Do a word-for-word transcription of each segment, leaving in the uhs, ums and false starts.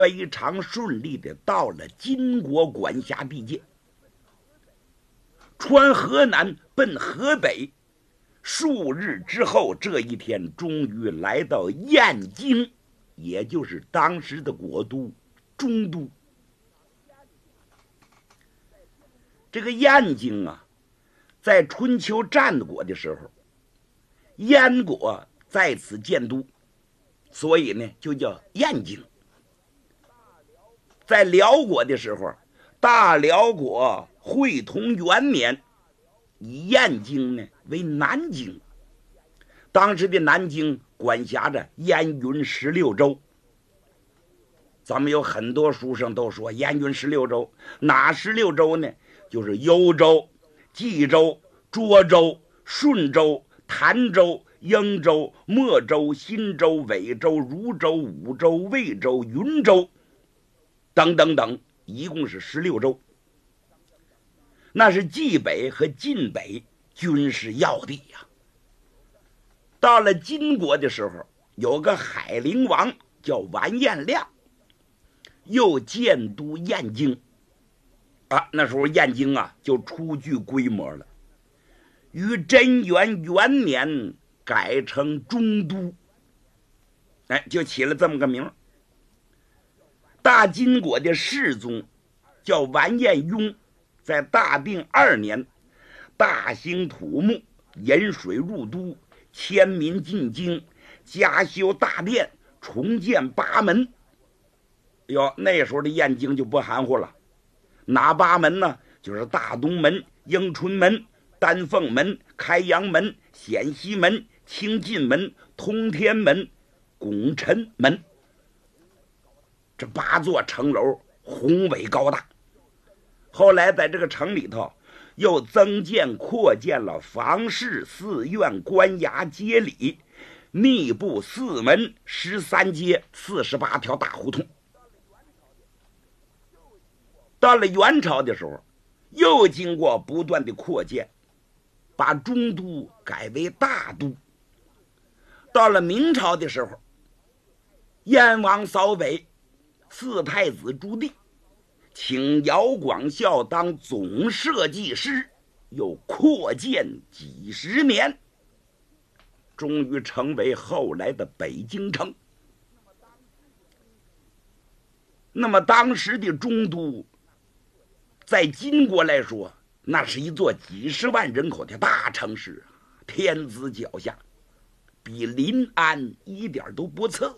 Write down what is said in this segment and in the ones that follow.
非常顺利的到了金国管辖地界，穿河南奔河北。数日之后，这一天终于来到燕京，也就是当时的国都中都。这个燕京啊，在春秋战国的时候，燕国在此建都，所以呢就叫燕京。在辽国的时候，大辽国会同元年，以燕京呢为南京。当时的南京管辖着燕云十六州。咱们有很多书生都说燕云十六州，哪十六州呢？就是幽州、冀州、涿州、顺州、潭州、英州、莫州、新州、尾州、汝州、武州、魏州、云州等等等，一共是十六州。那是冀北和晋北军事要地呀、啊。到了金国的时候，有个海陵王叫完颜亮，又建都燕京啊。那时候燕京啊就初具规模了，于贞元元年改成中都，哎，就起了这么个名。大金国的世宗叫完颜雍，在大定二年大兴土木，引水入都，迁民进京，加修大殿，重建八门。哟，那时候的燕京就不含糊了，哪八门呢？就是大东门、迎春门、丹凤门、开阳门、显西门、清晋门、通天门、拱辰门。这八座城楼宏伟高大。后来在这个城里头又增建扩建了房市、寺院、官衙、街里，密布四门、十三街、四十八条大胡同。到了元朝的时候，又经过不断的扩建，把中都改为大都。到了明朝的时候，燕王扫北，四太子朱棣请姚广孝当总设计师，又扩建几十年，终于成为后来的北京城。那么当时的中都在金国来说，那是一座几十万人口的大城市，天子脚下，比临安一点都不次。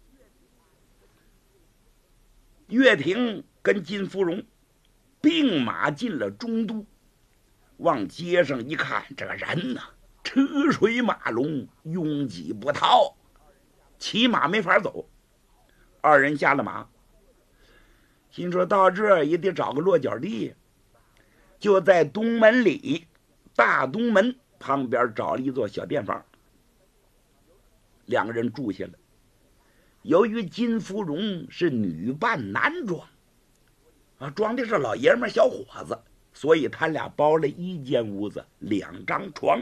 岳霆跟金芙蓉并马进了中都，往街上一看，这个人呐、啊，车水马龙，拥挤不逃，骑马没法走。二人下了马，心说到这儿也得找个落脚地，就在东门里大东门旁边找了一座小店房，两个人住下了。由于金芙蓉是女扮男装啊，装的是老爷们小伙子，所以他俩包了一间屋子，两张床。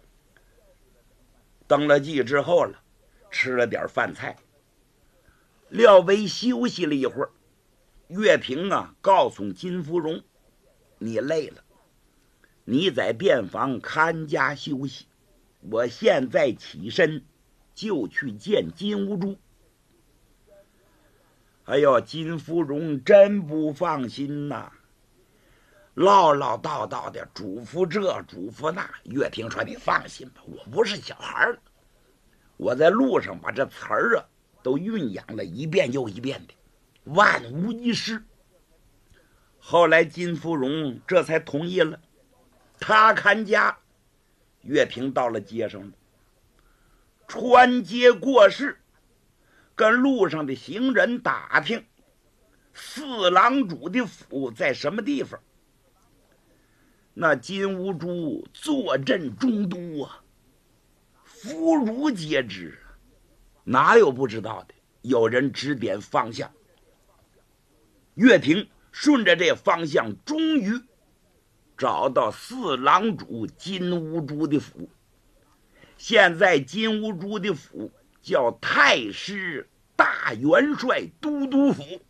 登了记之后了，吃了点饭菜，廖微休息了一会儿。岳霆啊告诉金芙蓉，你累了，你在店房看家休息，我现在起身就去见金兀术。哎呦，金芙蓉真不放心呐、啊，唠唠叨叨的嘱咐这嘱咐那。岳霆说，你放心吧，我不是小孩了，我在路上把这词儿啊都酝养了一遍又一遍的，万无一失。后来金芙蓉这才同意了，他看家。岳霆到了街上了，穿街过市，跟路上的行人打听四郎主的府在什么地方。那金兀术坐镇中都啊，妇孺皆知，哪有不知道的？有人指点方向，岳霆顺着这方向，终于找到四郎主金兀术的府。现在金兀术的府叫太师大元帅都督府。